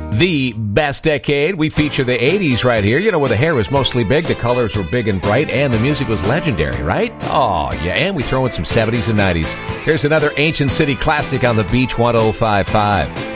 The best decade. We feature the 80s right here, you know, where the hair was mostly big, the colors were big and bright, and the music was legendary, right? Oh, yeah, and we throw in some 70s and 90s. Here's another Ancient City classic on the Beach 105.5.